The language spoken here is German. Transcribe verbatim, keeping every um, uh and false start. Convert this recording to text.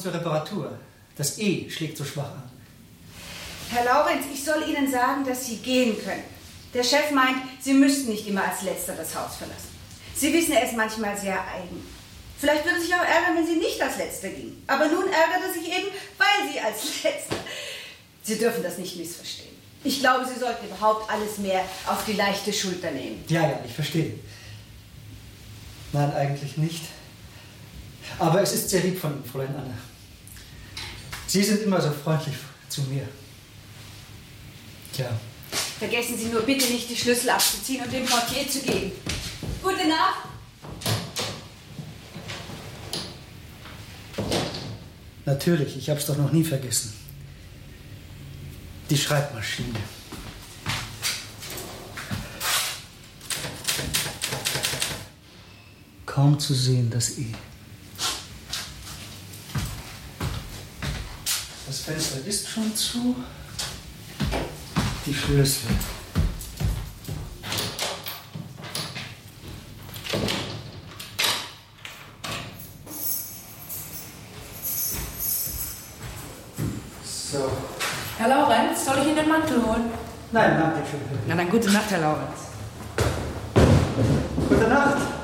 kommt zur Reparatur. Das E schlägt so schwach an. Herr Laurenz, ich soll Ihnen sagen, dass Sie gehen können. Der Chef meint, Sie müssten nicht immer als Letzter das Haus verlassen. Sie wissen, er ist manchmal sehr eigen. Vielleicht würde er sich auch ärgern, wenn Sie nicht als Letzter gingen. Aber nun ärgert er sich eben, weil Sie als Letzter... Sie dürfen das nicht missverstehen. Ich glaube, Sie sollten überhaupt alles mehr auf die leichte Schulter nehmen. Ja, ja, ich verstehe. Nein, eigentlich nicht. Aber es ist sehr lieb von Ihnen, Fräulein Anna. Sie sind immer so freundlich zu mir. Tja. Vergessen Sie nur bitte nicht, die Schlüssel abzuziehen und dem Portier zu geben. Gute Nacht. Natürlich, ich habe es doch noch nie vergessen. Die Schreibmaschine. Kaum zu sehen, das E. Das Fenster ist schon zu. Die Schlüssel. So. Herr Laurenz, soll ich Ihnen den Mantel holen? Nein, danke schön. Na dann gute Nacht, Herr Laurenz. Gute Nacht.